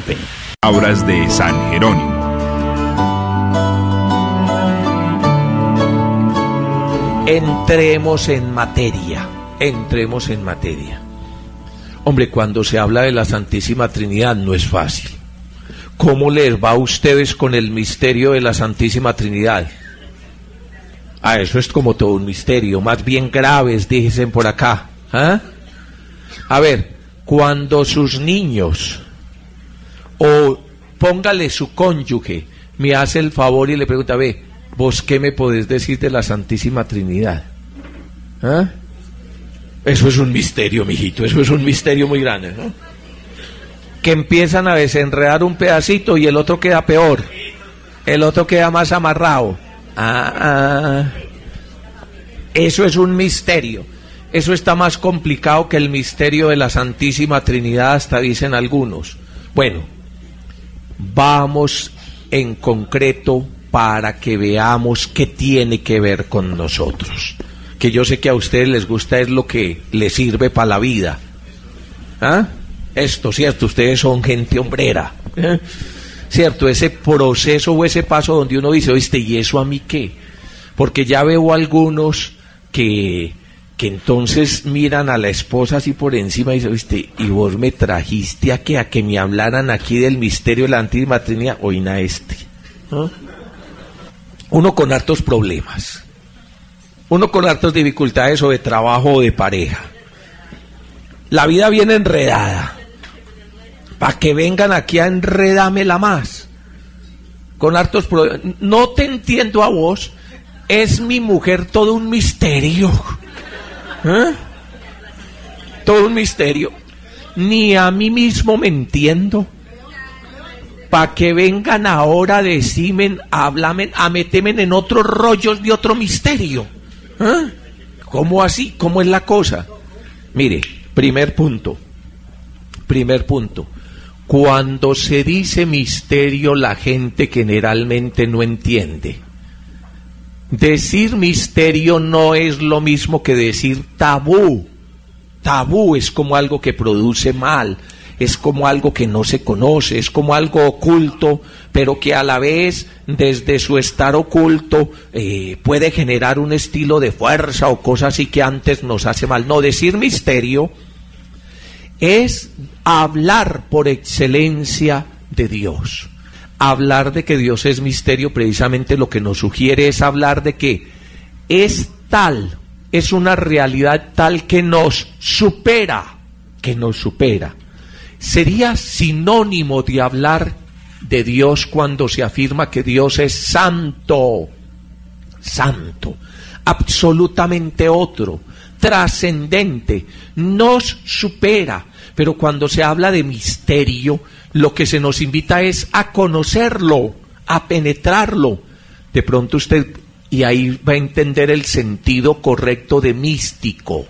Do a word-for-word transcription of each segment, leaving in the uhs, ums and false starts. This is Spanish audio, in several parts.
Palabras de San Jerónimo. Entremos en materia, entremos en materia. Hombre, cuando se habla de la Santísima Trinidad no es fácil. ¿Cómo les va a ustedes con el misterio de la Santísima Trinidad? Ah, eso es como todo un misterio, más bien graves, dicen por acá. ¿Ah? A ver, cuando sus niños, o póngale su cónyuge, me hace el favor y le pregunta, ve, ¿vos qué me podés decir de la Santísima Trinidad? ¿Ah? Eso es un misterio, mijito, eso es un misterio muy grande, ¿no? Que empiezan a desenredar un pedacito y el otro queda peor, el otro queda más amarrado. Ah, ah. Eso es un misterio. Eso está más complicado que el misterio de la Santísima Trinidad, hasta dicen algunos. Bueno, vamos en concreto para que veamos qué tiene que ver con nosotros. Que yo sé que a ustedes les gusta, es lo que les sirve para la vida. ¿Ah? Esto, cierto, ustedes son gente hombrera. ¿Eh? Cierto, ese proceso o ese paso donde uno dice, oíste, ¿y eso a mí qué? Porque ya veo algunos que, que entonces miran a la esposa así por encima y dicen, oíste, ¿y vos me trajiste a que, a que me hablaran aquí del misterio de la Santísima Trinidad? Oína este. ¿No? Uno con hartos problemas, uno con hartas dificultades o de trabajo o de pareja. La vida viene enredada. Para que vengan aquí a enredármela más. Con hartos problemas. No te entiendo a vos. Es mi mujer todo un misterio. ¿Eh? Todo un misterio. Ni a mí mismo me entiendo. Para que vengan ahora a decirme, a hablarme, a meterme en otros rollos de otro misterio. ¿Eh? ¿Cómo así? ¿Cómo es la cosa? Mire, primer punto. Primer punto. Cuando se dice misterio, la gente generalmente no entiende. Decir misterio no es lo mismo que decir tabú. Tabú es como algo que produce mal, es como algo que no se conoce, es como algo oculto, pero que a la vez, desde su estar oculto, eh, puede generar un estilo de fuerza o cosas así que antes nos hace mal. No, decir misterio es hablar por excelencia de Dios. Hablar de que Dios es misterio, precisamente lo que nos sugiere es hablar de que es tal, es una realidad tal que nos supera, que nos supera. Sería sinónimo de hablar de Dios cuando se afirma que Dios es santo, santo, absolutamente otro, trascendente, nos supera. Pero cuando se habla de misterio, lo que se nos invita es a conocerlo, a penetrarlo. De pronto usted, y ahí va a entender el sentido correcto de místico.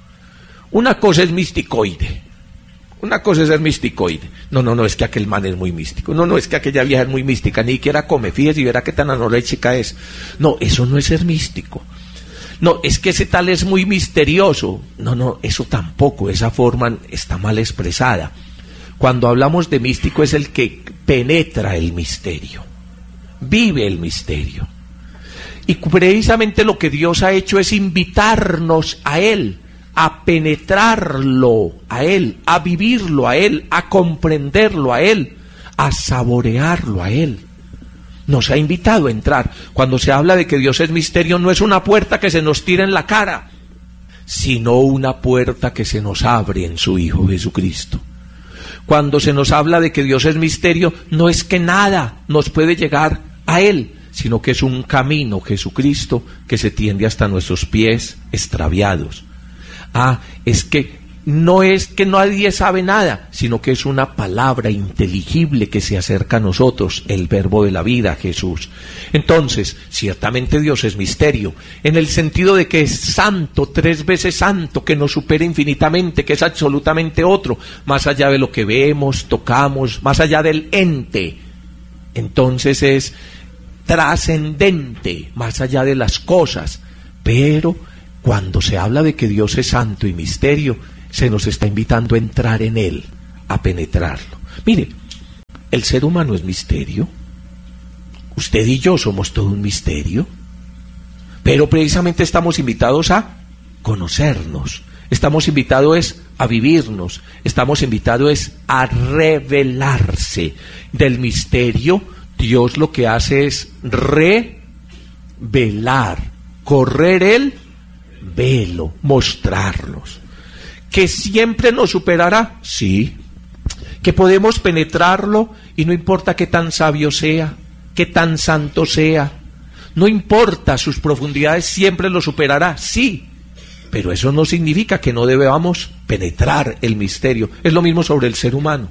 Una cosa es misticoide. Una cosa es ser misticoide. No, no, no, es que aquel man es muy místico. No, no, es que aquella vieja es muy mística. Ni siquiera come, fíjese y verá qué tan anoréxica es. No, eso no es ser místico. No, es que ese tal es muy misterioso. No, no, eso tampoco, esa forma está mal expresada. Cuando hablamos de místico es el que penetra el misterio, vive el misterio. Y precisamente lo que Dios ha hecho es invitarnos a Él, a penetrarlo a Él, a vivirlo a Él, a comprenderlo a Él, a saborearlo a Él. Nos ha invitado a entrar. Cuando se habla de que Dios es misterio, no es una puerta que se nos tira en la cara, sino una puerta que se nos abre en su Hijo Jesucristo. Cuando se nos habla de que Dios es misterio, no es que nada nos puede llegar a Él, sino que es un camino, Jesucristo, que se tiende hasta nuestros pies extraviados. Ah, es que no es que nadie sabe nada, sino que es una palabra inteligible que se acerca a nosotros, el verbo de la vida, Jesús. Entonces, ciertamente Dios es misterio, en el sentido de que es santo, tres veces santo, que nos supera infinitamente, que es absolutamente otro, más allá de lo que vemos, tocamos, más allá del ente. Entonces es trascendente, más allá de las cosas. Pero cuando se habla de que Dios es santo y misterio, se nos está invitando a entrar en Él, a penetrarlo. Mire, El ser humano es misterio. Usted y yo somos todo un misterio. Pero precisamente estamos invitados a conocernos. Estamos invitados es a vivirnos. Estamos invitados es a revelarse. Del misterio, Dios lo que hace es revelar, correr el velo, mostrarnos. ¿Que siempre nos superará? Sí. ¿Que podemos penetrarlo y no importa qué tan sabio sea, qué tan santo sea? No importa sus profundidades, siempre lo superará, sí. Pero eso no significa que no debamos penetrar el misterio. Es lo mismo sobre el ser humano.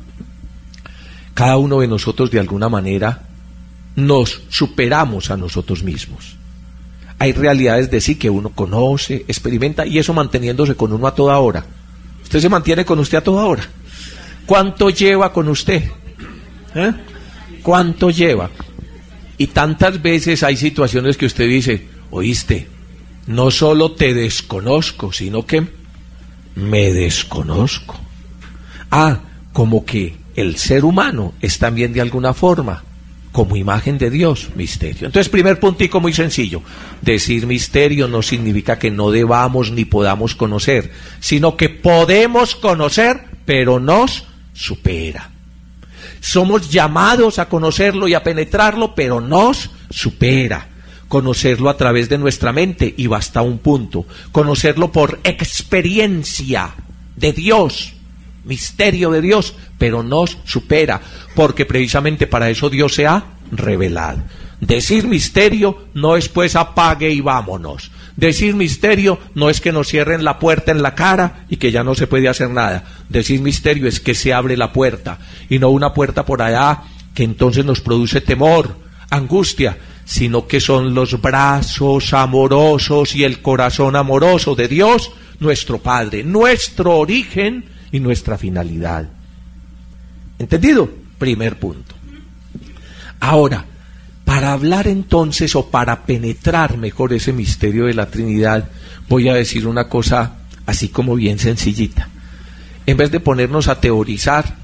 Cada uno de nosotros de alguna manera nos superamos a nosotros mismos. Hay realidades de sí que uno conoce, experimenta, y eso manteniéndose con uno a toda hora. ¿Usted se mantiene con usted a toda hora? ¿Cuánto lleva con usted? ¿Eh? ¿Cuánto lleva? Y tantas veces hay situaciones que usted dice, oíste, no solo te desconozco, sino que me desconozco. Ah, como que el ser humano es también de alguna forma como imagen de Dios, misterio. Entonces, primer puntico muy sencillo. Decir misterio no significa que no debamos ni podamos conocer, sino que podemos conocer, pero nos supera. Somos llamados a conocerlo y a penetrarlo, pero nos supera. Conocerlo a través de nuestra mente, y basta un punto. Conocerlo por experiencia de Dios, misterio de Dios, pero nos supera, porque precisamente para eso Dios se ha revelado. Decir misterio no es pues apague y vámonos. Decir misterio no es que nos cierren la puerta en la cara y que ya no se puede hacer nada. Decir misterio es que se abre la puerta, y no una puerta por allá que entonces nos produce temor, angustia, sino que son los brazos amorosos y el corazón amoroso de Dios, nuestro Padre, nuestro origen y nuestra finalidad. ¿Entendido? Primer punto. Ahora, para hablar entonces, o para penetrar mejor ese misterio de la Trinidad, voy a decir una cosa así como bien sencillita. En vez de ponernos a teorizar,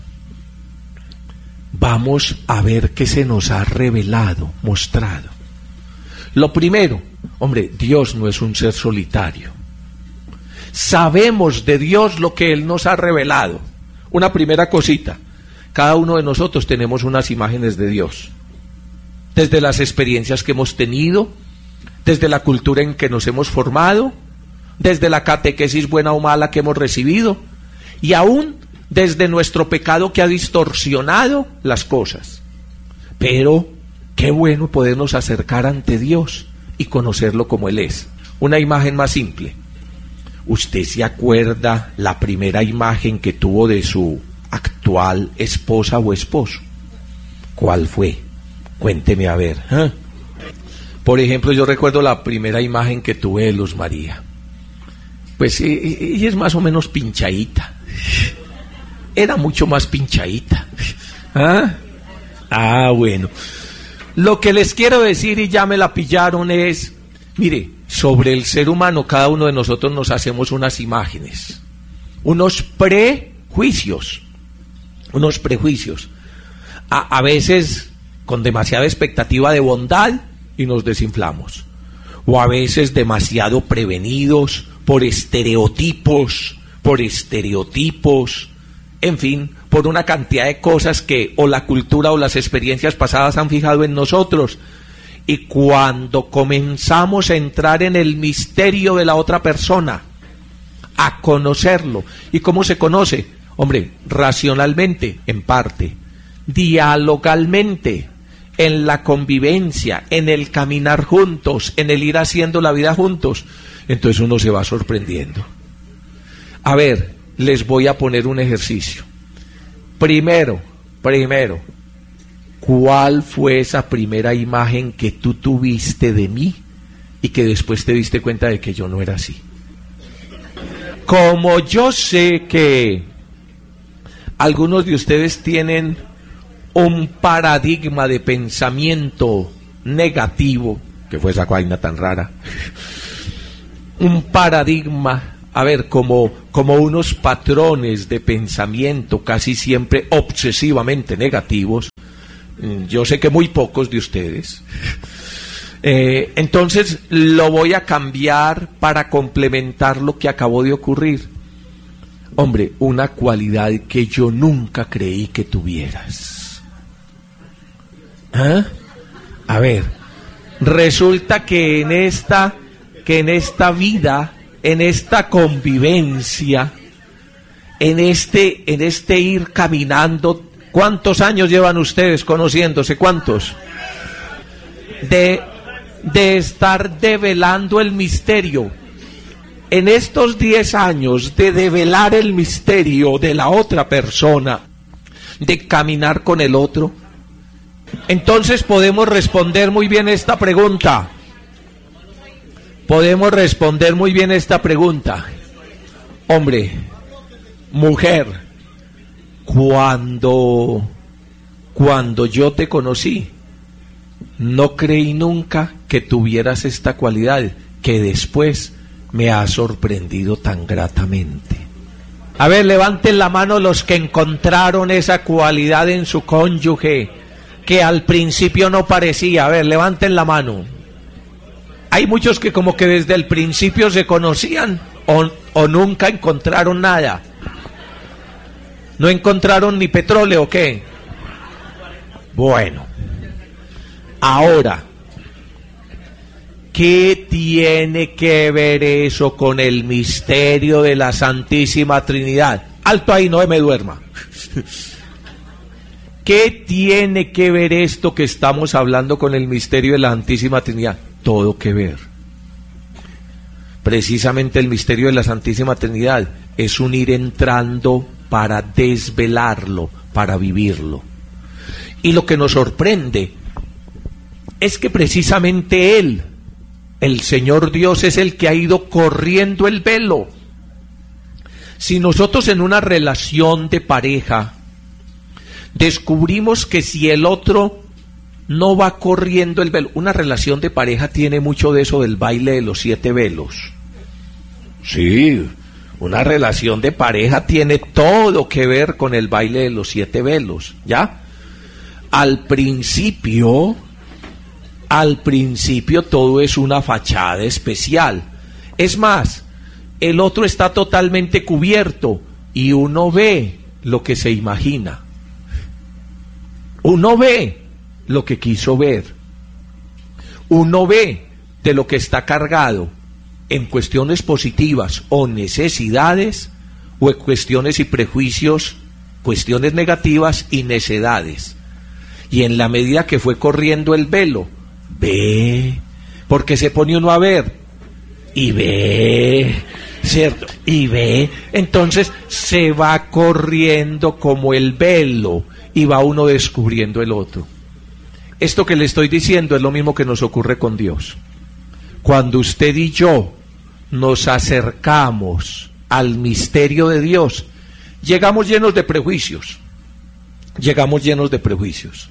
vamos a ver qué se nos ha revelado, mostrado. Lo primero, hombre, Dios no es un ser solitario. Sabemos de Dios lo que Él nos ha revelado. Una primera cosita, cada uno de nosotros tenemos unas imágenes de Dios. Desde las experiencias que hemos tenido, desde la cultura en que nos hemos formado, desde la catequesis buena o mala que hemos recibido, y aún desde nuestro pecado que ha distorsionado las cosas. Pero qué bueno podernos acercar ante Dios y conocerlo como Él es. Una imagen más simple. ¿Usted se acuerda la primera imagen que tuvo de su actual esposa o esposo? ¿Cuál fue? Cuénteme a ver. ¿eh? Por ejemplo, yo recuerdo la primera imagen que tuve de Luz María. Pues ella es más o menos pinchadita. Era mucho más pinchadita. ¿Ah? ah, bueno. Lo que les quiero decir, y ya me la pillaron, es, mire, sobre el ser humano, cada uno de nosotros nos hacemos unas imágenes, unos prejuicios, unos prejuicios. A, a veces con demasiada expectativa de bondad y nos desinflamos. O a veces demasiado prevenidos por estereotipos, por estereotipos, en fin, por una cantidad de cosas que o la cultura o las experiencias pasadas han fijado en nosotros. Y cuando comenzamos a entrar en el misterio de la otra persona, a conocerlo, ¿y cómo se conoce? Hombre, racionalmente, en parte, dialogalmente, en la convivencia, en el caminar juntos, en el ir haciendo la vida juntos, entonces uno se va sorprendiendo. A ver, les voy a poner un ejercicio. Primero, primero, ¿cuál fue esa primera imagen que tú tuviste de mí y que después te diste cuenta de que yo no era así? Como yo sé que algunos de ustedes tienen un paradigma de pensamiento negativo, que fue esa vaina tan rara, un paradigma, a ver, como, como unos patrones de pensamiento casi siempre obsesivamente negativos, yo sé que muy pocos de ustedes. Eh, entonces lo voy a cambiar para complementar lo que acabó de ocurrir. Hombre, una cualidad que yo nunca creí que tuvieras. ¿Ah? A ver, resulta que en esta, que en esta vida, en esta convivencia, en este, en este ir caminando, ¿cuántos años llevan ustedes conociéndose? ¿Cuántos? De, de estar develando el misterio. En estos diez años de develar el misterio de la otra persona, de caminar con el otro, entonces podemos responder muy bien esta pregunta. Podemos responder muy bien esta pregunta. Hombre, mujer, cuando, cuando yo te conocí, no creí nunca que tuvieras esta cualidad que después me ha sorprendido tan gratamente. A ver, levanten la mano los que encontraron esa cualidad en su cónyuge que al principio no parecía. A ver, levanten la mano. Hay muchos que como que desde el principio se conocían o, o nunca encontraron nada. ¿No encontraron ni petróleo o qué? Bueno, ahora, ¿qué tiene que ver eso con el misterio de la Santísima Trinidad? Alto ahí, no me duerma. ¿Qué tiene que ver esto que estamos hablando con el misterio de la Santísima Trinidad? Todo que ver. Precisamente el misterio de la Santísima Trinidad es un ir entrando para desvelarlo, para vivirlo. Y lo que nos sorprende es que precisamente Él, el Señor Dios, es el que ha ido corriendo el velo. Si nosotros en una relación de pareja descubrimos que si el otro no va corriendo el velo, una relación de pareja tiene mucho de eso del baile de los siete velos. Sí, una relación de pareja tiene todo que ver con el baile de los siete velos, ¿ya? Al principio, al principio todo es una fachada especial. Es más, el otro está totalmente cubierto y uno ve lo que se imagina. Uno ve lo que quiso ver. Uno ve de lo que está cargado en cuestiones positivas o necesidades, o en cuestiones y prejuicios, cuestiones negativas y necedades. Y en la medida que fue corriendo el velo, ve, porque se pone uno a ver, y ve, ¿cierto? Y ve, entonces se va corriendo como el velo, y va uno descubriendo el otro. Esto que le estoy diciendo es lo mismo que nos ocurre con Dios. Cuando usted y yo nos acercamos al misterio de Dios, llegamos llenos de prejuicios. Llegamos llenos de prejuicios.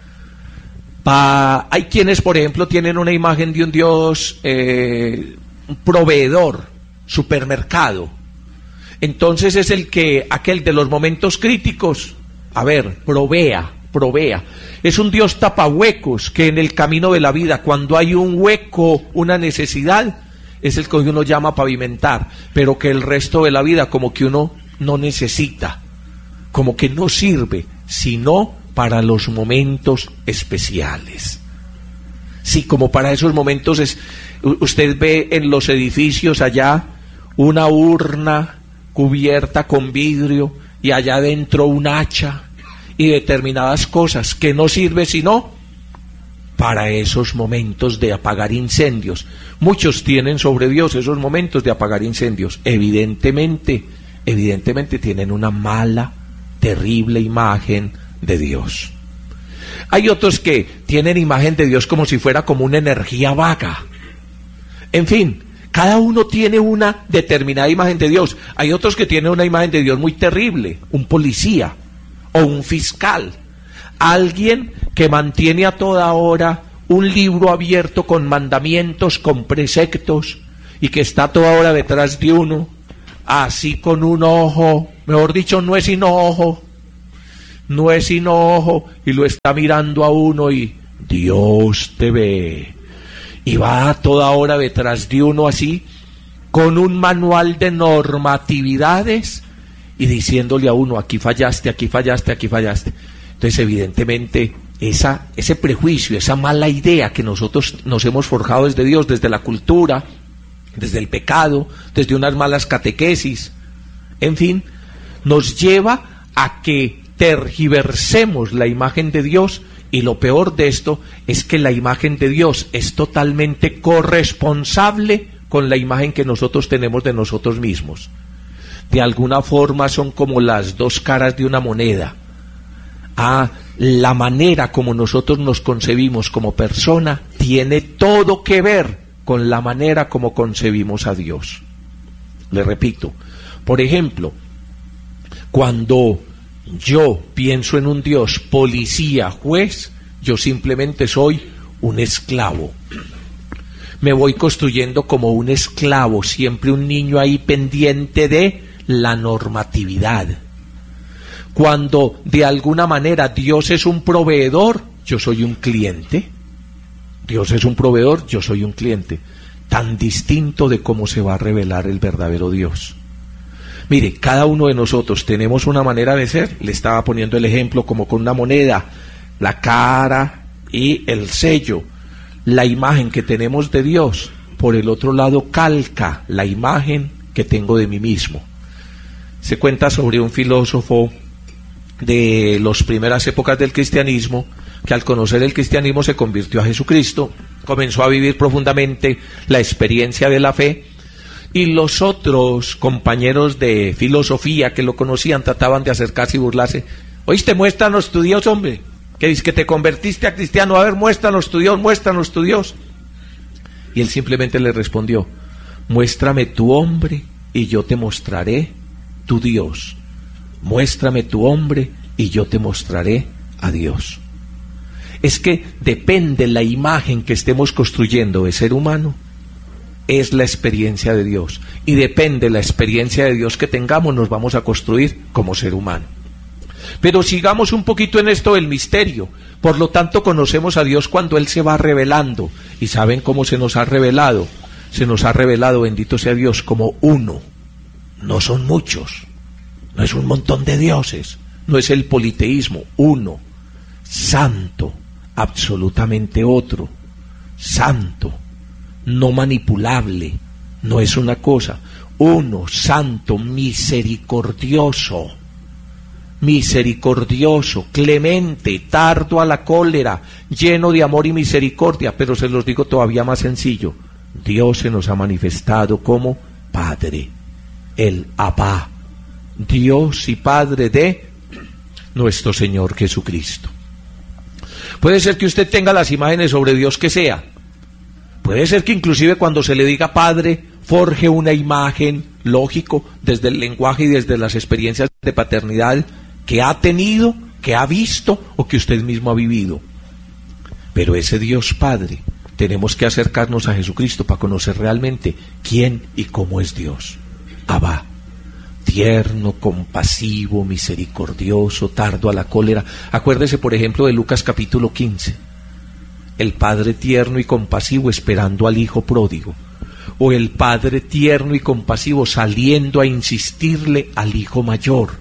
Pa, hay quienes, por ejemplo, tienen una imagen de un Dios eh, un proveedor, supermercado. Entonces es el que, aquel de los momentos críticos, a ver, provea, provea. Es un Dios tapahuecos que en el camino de la vida, cuando hay un hueco, una necesidad, es el que uno llama pavimentar, pero que el resto de la vida como que uno no necesita, como que no sirve, sino para los momentos especiales. Sí, como para esos momentos es, usted ve en los edificios allá una urna cubierta con vidrio y allá adentro un hacha y determinadas cosas que no sirve sino para esos momentos de apagar incendios. Muchos tienen sobre Dios esos momentos de apagar incendios. Evidentemente, evidentemente tienen una mala, terrible imagen de Dios. Hay otros que tienen imagen de Dios como si fuera como una energía vaga. En fin, cada uno tiene una determinada imagen de Dios. Hay otros que tienen una imagen de Dios muy terrible, un policía o un fiscal, alguien que mantiene a toda hora un libro abierto con mandamientos, con preceptos, y que está a toda hora detrás de uno, así con un ojo, mejor dicho, no es sino ojo, no es sino ojo, y lo está mirando a uno y Dios te ve. Y va a toda hora detrás de uno así, con un manual de normatividades y diciéndole a uno, aquí fallaste, aquí fallaste, aquí fallaste. Entonces, evidentemente, esa, ese prejuicio, esa mala idea que nosotros nos hemos forjado desde Dios, desde la cultura, desde el pecado, desde unas malas catequesis, en fin, nos lleva a que tergiversemos la imagen de Dios, y lo peor de esto es que la imagen de Dios es totalmente corresponsable con la imagen que nosotros tenemos de nosotros mismos. De alguna forma son como las dos caras de una moneda. Ah, la manera como nosotros nos concebimos como persona tiene todo que ver con la manera como concebimos a Dios. Le repito, por ejemplo, cuando yo pienso en un Dios policía, juez, yo simplemente soy un esclavo. Me voy construyendo como un esclavo, siempre un niño ahí pendiente de la normatividad. Cuando de alguna manera Dios es un proveedor, yo soy un cliente. Dios es un proveedor, yo soy un cliente. Tan distinto de cómo se va a revelar el verdadero Dios. Mire, cada uno de nosotros tenemos una manera de ser. Le estaba poniendo el ejemplo como con una moneda, la cara y el sello. La imagen que tenemos de Dios, por el otro lado, calca la imagen que tengo de mí mismo. Se cuenta sobre un filósofo de las primeras épocas del cristianismo, que al conocer el cristianismo se convirtió a Jesucristo, comenzó a vivir profundamente la experiencia de la fe, y los otros compañeros de filosofía que lo conocían trataban de acercarse y burlarse. Oíste, muéstranos tu Dios, hombre, que dices que te convertiste a cristiano, a ver, muéstranos tu Dios, muéstranos tu Dios. Y él simplemente le respondió, muéstrame tu hombre y yo te mostraré tu Dios. Muéstrame tu hombre y yo te mostraré a Dios. Es que depende la imagen que estemos construyendo de ser humano, es la experiencia de Dios, y depende la experiencia de Dios que tengamos, nos vamos a construir como ser humano. Pero sigamos un poquito en esto del misterio. Por lo tanto, conocemos a Dios cuando Él se va revelando. ¿Y saben cómo se nos ha revelado? Se nos ha revelado, bendito sea Dios, como uno. No son muchos, no es un montón de dioses, no es el politeísmo, uno, santo, absolutamente otro, santo, no manipulable, no es una cosa, uno, santo, misericordioso, misericordioso, clemente, tardo a la cólera, lleno de amor y misericordia. Pero se los digo todavía más sencillo, Dios se nos ha manifestado como Padre, el Abba, Dios y Padre de nuestro Señor Jesucristo. Puede ser que usted tenga las imágenes sobre Dios que sea. Puede ser que inclusive cuando se le diga Padre, forje una imagen, lógico, desde el lenguaje y desde las experiencias de paternidad que ha tenido, que ha visto o que usted mismo ha vivido. Pero ese Dios Padre, tenemos que acercarnos a Jesucristo para conocer realmente quién y cómo es Dios. Abba, tierno, compasivo, misericordioso, tardo a la cólera. Acuérdese, por ejemplo, de Lucas capítulo quince. El Padre tierno y compasivo esperando al Hijo pródigo. O el Padre tierno y compasivo saliendo a insistirle al Hijo mayor.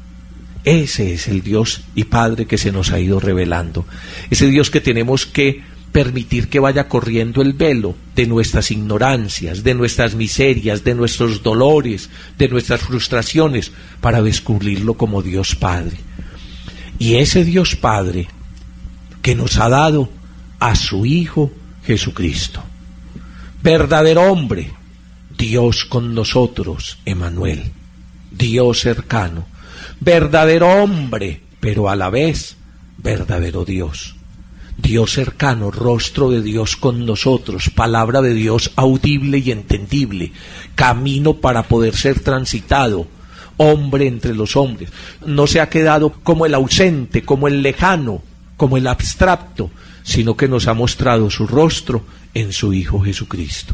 Ese es el Dios y Padre que se nos ha ido revelando. Ese Dios que tenemos que permitir que vaya corriendo el velo de nuestras ignorancias, de nuestras miserias, de nuestros dolores, de nuestras frustraciones, para descubrirlo como Dios Padre. Y ese Dios Padre que nos ha dado a su Hijo Jesucristo, verdadero hombre, Dios con nosotros, Emmanuel, Dios cercano, verdadero hombre, pero a la vez verdadero Dios. Dios cercano, rostro de Dios con nosotros, palabra de Dios audible y entendible, camino para poder ser transitado, hombre entre los hombres. No se ha quedado como el ausente, como el lejano, como el abstracto, sino que nos ha mostrado su rostro en su Hijo Jesucristo.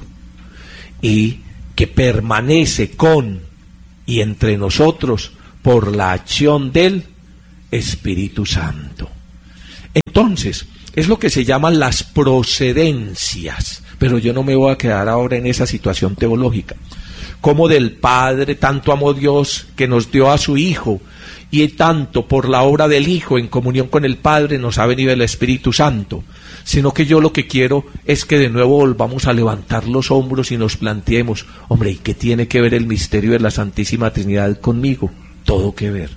Y que permanece con y entre nosotros por la acción del Espíritu Santo. Entonces, es lo que se llaman las procedencias, pero yo no me voy a quedar ahora en esa situación teológica. Como del Padre tanto amó Dios que nos dio a su Hijo, y tanto por la obra del Hijo en comunión con el Padre nos ha venido el Espíritu Santo, sino que yo lo que quiero es que de nuevo volvamos a levantar los hombros y nos planteemos, hombre, ¿y qué tiene que ver el misterio de la Santísima Trinidad conmigo? Todo que ver.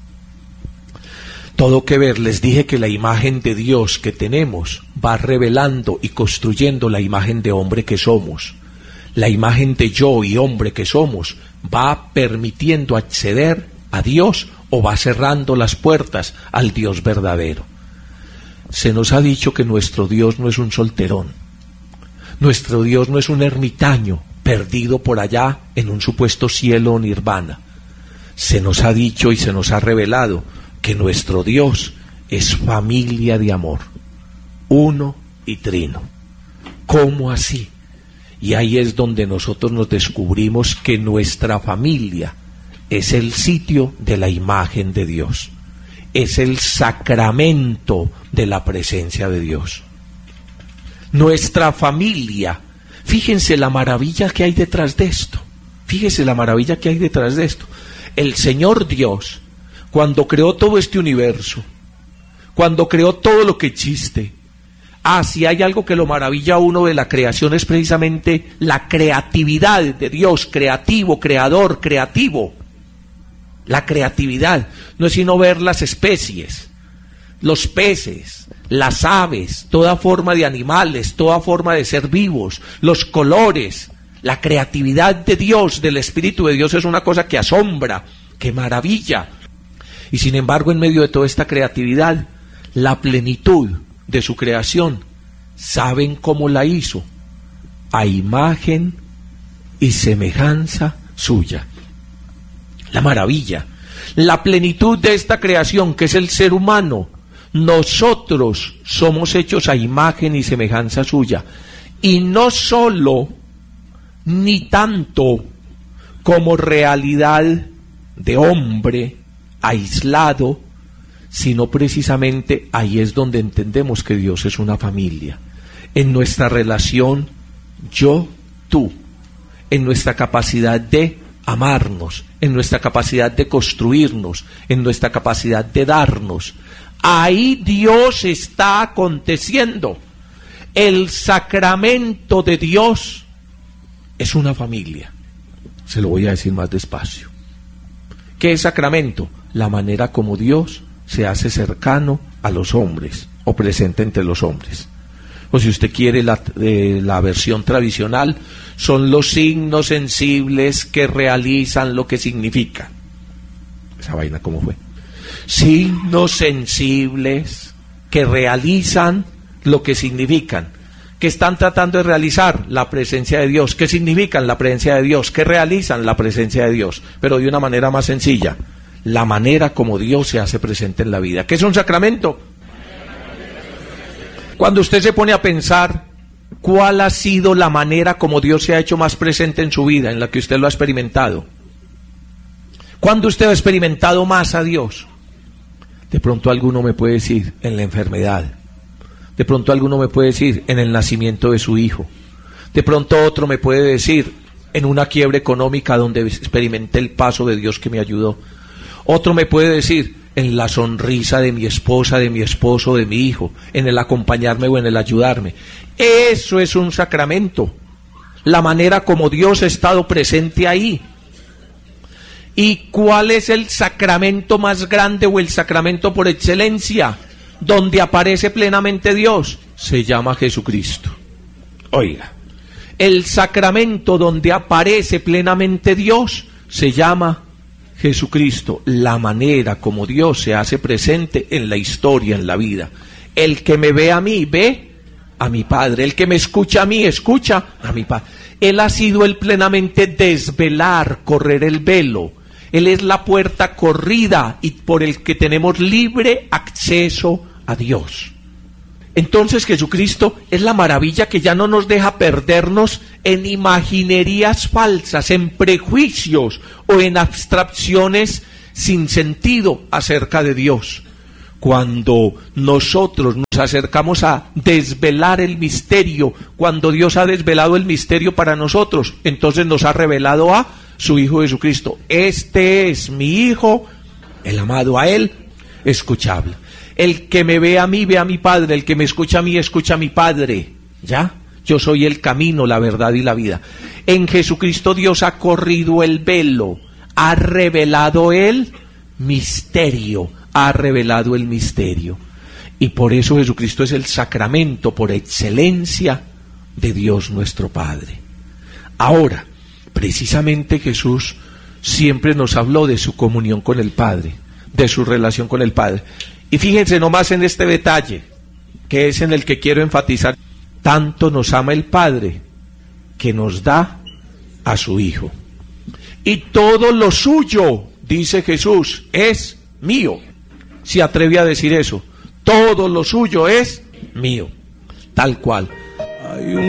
Todo que ver. Les dije que la imagen de Dios que tenemos va revelando y construyendo la imagen de hombre que somos. La imagen de yo y hombre que somos va permitiendo acceder a Dios o va cerrando las puertas al Dios verdadero. Se nos ha dicho que nuestro Dios no es un solterón. Nuestro Dios no es un ermitaño perdido por allá en un supuesto cielo o nirvana. Se nos ha dicho y se nos ha revelado que nuestro Dios es familia de amor, uno y trino. ¿Cómo así? Y ahí es donde nosotros nos descubrimos que nuestra familia es el sitio de la imagen de Dios, es el sacramento de la presencia de Dios. Nuestra familia, fíjense la maravilla que hay detrás de esto, fíjense la maravilla que hay detrás de esto. El Señor Dios, cuando creó todo este universo, cuando creó todo lo que existe, ah, si hay algo que lo maravilla a uno de la creación es precisamente la creatividad de Dios, creativo, creador, creativo. La creatividad no es sino ver las especies, los peces, las aves, toda forma de animales, toda forma de ser vivos, los colores. La creatividad de Dios, del Espíritu de Dios, es una cosa que asombra, que maravilla. Y sin embargo, en medio de toda esta creatividad, la plenitud de su creación, ¿saben cómo la hizo? A imagen y semejanza suya. La maravilla, la plenitud de esta creación, que es el ser humano, nosotros somos hechos a imagen y semejanza suya. Y no solo, ni tanto, como realidad de hombre aislado, sino precisamente ahí es donde entendemos que Dios es una familia. En nuestra relación yo-tú, en nuestra capacidad de amarnos, en nuestra capacidad de construirnos, en nuestra capacidad de darnos. Ahí Dios está aconteciendo. El sacramento de Dios es una familia. Se lo voy a decir más despacio. ¿Qué es sacramento? La manera como Dios se hace cercano a los hombres o presente entre los hombres. O si usted quiere la, eh, la versión tradicional, son los signos sensibles que realizan lo que significa. Esa vaina, ¿cómo fue? Signos sensibles que realizan lo que significan. ¿Qué están tratando de realizar? La presencia de Dios. ¿Qué significan la presencia de Dios? ¿Qué realizan la presencia de Dios? Pero de una manera más sencilla. La manera como Dios se hace presente en la vida. ¿Qué es un sacramento? Cuando usted se pone a pensar cuál ha sido la manera como Dios se ha hecho más presente en su vida, en la que usted lo ha experimentado. ¿Cuándo usted ha experimentado más a Dios? De pronto alguno me puede decir, en la enfermedad. De pronto alguno me puede decir, en el nacimiento de su hijo. De pronto otro me puede decir, en una quiebra económica donde experimenté el paso de Dios que me ayudó. Otro me puede decir, en la sonrisa de mi esposa, de mi esposo, de mi hijo, en el acompañarme o en el ayudarme. Eso es un sacramento. La manera como Dios ha estado presente ahí. ¿Y cuál es el sacramento más grande o el sacramento por excelencia? Donde aparece plenamente Dios. Se llama Jesucristo. Oiga, el sacramento donde aparece plenamente Dios se llama Jesucristo. La manera como Dios se hace presente en la historia, en la vida. El que me ve a mí, ve a mi Padre. El que me escucha a mí, escucha a mi Padre. Él ha sido el plenamente desvelar, correr el velo. Él es la puerta corrida y por el que tenemos libre acceso a Dios. Entonces Jesucristo es la maravilla que ya no nos deja perdernos en imaginerías falsas, en prejuicios o en abstracciones sin sentido acerca de Dios. Cuando nosotros nos acercamos a desvelar el misterio, cuando Dios ha desvelado el misterio para nosotros, entonces nos ha revelado a su Hijo Jesucristo. Este es mi Hijo, el amado, a Él escuchable. El que me ve a mí, ve a mi Padre. El que me escucha a mí, escucha a mi Padre. ¿Ya? Yo soy el camino, la verdad y la vida. En Jesucristo Dios ha corrido el velo, ha revelado el misterio, ha revelado el misterio. Y por eso Jesucristo es el sacramento por excelencia de Dios nuestro Padre. Ahora, precisamente Jesús siempre nos habló de su comunión con el Padre, de su relación con el Padre. Y fíjense nomás en este detalle, que es en el que quiero enfatizar. Tanto nos ama el Padre, que nos da a su Hijo. Y todo lo suyo, dice Jesús, es mío. Se atreve a decir eso. Todo lo suyo es mío. Tal cual. Hay un